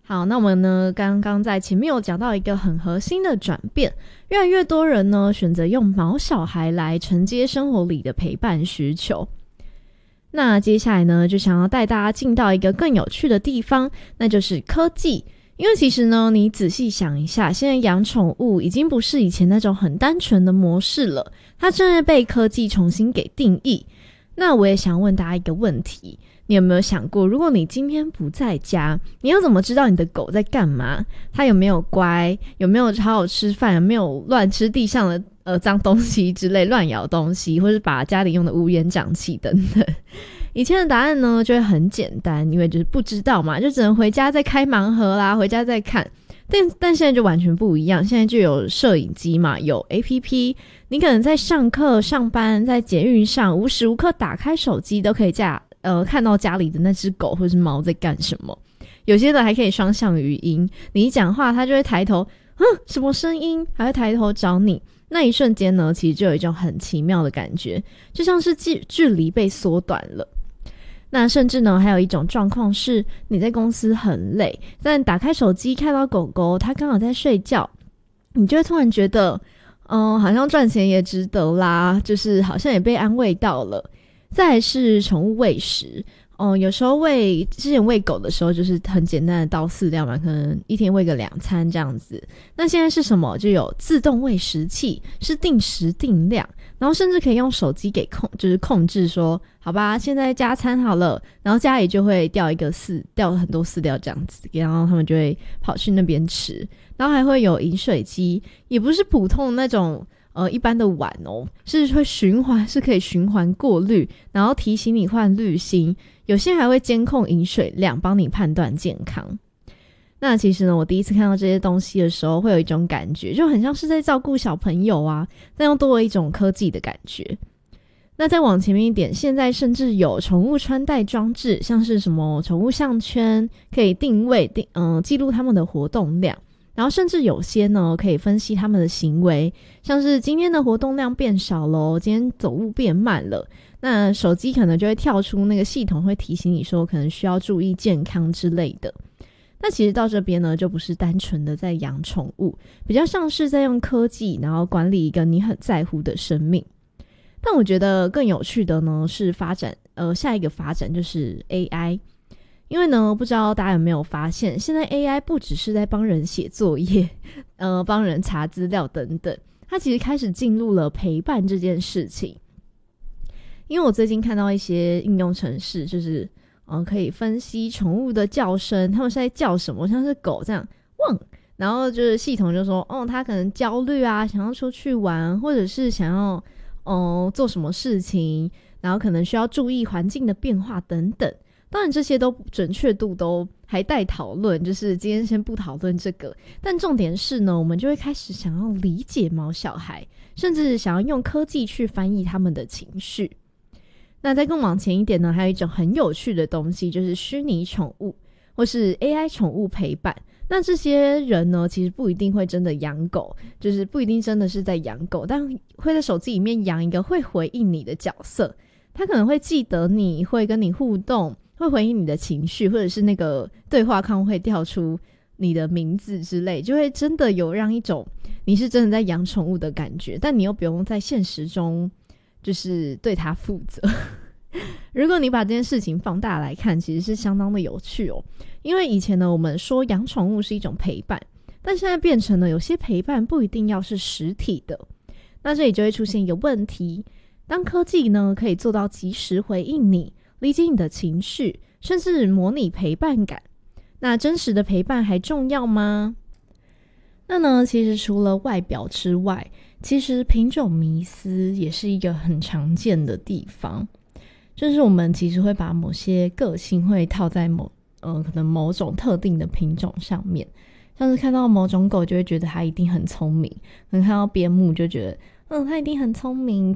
好，那我们呢刚刚在前面有讲到一个很核心的转变，越来越多人呢选择用毛小孩来承接生活里的陪伴需求。那接下来呢就想要带大家进到一个更有趣的地方，那就是科技。因为其实呢你仔细想一下，现在养宠物已经不是以前那种很单纯的模式了，它正在被科技重新给定义。那我也想问大家一个问题，你有没有想过，如果你今天不在家，你要怎么知道你的狗在干嘛？它有没有乖？有没有好好吃饭？有没有乱吃地上的脏东西之类，乱咬东西，或是把家里用的乌烟瘴气等等？以前的答案呢就会很简单，因为就是不知道嘛，就只能回家再开盲盒啦，回家再看。但现在就完全不一样，现在就有摄影机嘛，有 APP， 你可能在上课、上班、在捷运上，无时无刻打开手机都可以看到家里的那只狗或是猫在干什么。有些的还可以双向语音，你一讲话它就会抬头，什么声音，还会抬头找你。那一瞬间呢，其实就有一种很奇妙的感觉，就像是距离被缩短了。那甚至呢还有一种状况是，你在公司很累，但打开手机看到狗狗它刚好在睡觉，你就会突然觉得好像赚钱也值得啦，就是好像也被安慰到了。再来是宠物喂食，有时候之前喂狗的时候就是很简单的倒饲料嘛，可能一天喂个2餐这样子。那现在是什么？就有自动喂食器，是定时定量，然后甚至可以用手机给控制说，好吧，现在加餐好了，然后家里就会掉很多饲料这样子，然后他们就会跑去那边吃。然后还会有饮水机，也不是普通的那种一般的碗是会是可以循环过滤，然后提醒你换滤芯，有些还会监控饮水量，帮你判断健康。那其实呢，我第一次看到这些东西的时候，会有一种感觉，就很像是在照顾小朋友啊，但又多了一种科技的感觉。那再往前面一点，现在甚至有宠物穿戴装置，像是什么宠物项圈，可以定位记录他们的活动量。然后甚至有些呢可以分析他们的行为，像是今天的活动量变少了，今天走路变慢了，那手机可能就会跳出那个系统，会提醒你说可能需要注意健康之类的。那其实到这边呢，就不是单纯的在养宠物，比较像是在用科技然后管理一个你很在乎的生命。但我觉得更有趣的呢是下一个发展就是 AI。因为呢，不知道大家有没有发现，现在 AI 不只是在帮人写作业，帮人查资料等等，它其实开始进入了陪伴这件事情。因为我最近看到一些应用程式，就是可以分析宠物的叫声，它们是在叫什么，像是狗这样汪，然后就是系统就说它可能焦虑啊，想要出去玩，或者是想要做什么事情，然后可能需要注意环境的变化等等。当然这些都准确度都还待讨论，就是今天先不讨论这个，但重点是呢，我们就会开始想要理解毛小孩，甚至想要用科技去翻译他们的情绪。那再更往前一点呢，还有一种很有趣的东西，就是虚拟宠物或是 AI 宠物陪伴。那这些人呢，其实不一定会真的养狗，就是不一定真的是在养狗，但会在手机里面养一个会回应你的角色，他可能会记得你，会跟你互动，会回应你的情绪，或者是那个对话框会跳出你的名字之类，就会真的有让一种你是真的在养宠物的感觉，但你又不用在现实中就是对它负责。如果你把这件事情放大来看，其实是相当的有趣因为以前呢，我们说养宠物是一种陪伴，但现在变成了有些陪伴不一定要是实体的。那这里就会出现一个问题，当科技呢可以做到及时回应你，理解你的情绪，甚至模拟陪伴感，那真实的陪伴还重要吗？那呢，其实除了外表之外，其实品种迷思也是一个很常见的地方，就是我们其实会把某些个性会套在可能某种特定的品种上面，像是看到某种狗就会觉得它一定很聪明，可能看到边牧就觉得它一定很聪明，